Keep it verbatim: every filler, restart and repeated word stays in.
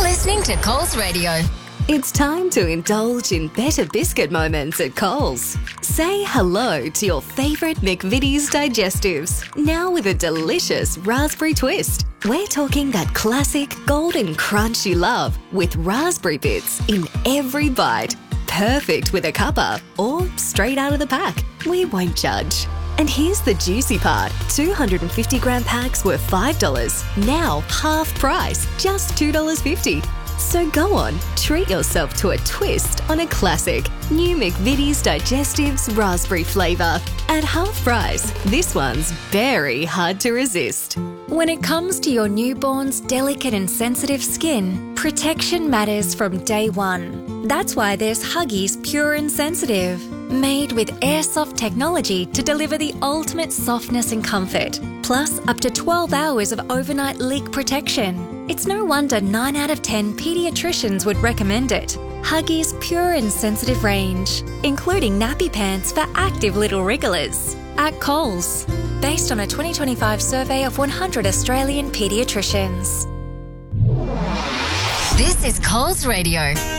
listening to Coles Radio. It's time to indulge in better biscuit moments at Coles. Say hello to your favourite McVitie's digestives, now with a delicious raspberry twist. We're talking that classic golden crunch you love, with raspberry bits in every bite. Perfect with a cuppa or straight out of the pack. We won't judge. And here's the juicy part. two hundred fifty gram packs were five dollars. Now half price, just two dollars fifty. So go on, treat yourself to a twist on a classic. New McVitie's Digestives Raspberry flavour. At half price, this one's very hard to resist. When it comes to your newborn's delicate and sensitive skin, protection matters from day one. That's why there's Huggies Pure and Sensitive, made with airsoft technology to deliver the ultimate softness and comfort, plus up to twelve hours of overnight leak protection. It's no wonder nine out of ten paediatricians would recommend it. Huggies Pure and Sensitive range, including nappy pants for active little wrigglers. At Coles, based on a twenty twenty-five survey of one hundred Australian paediatricians. This is Coles Radio.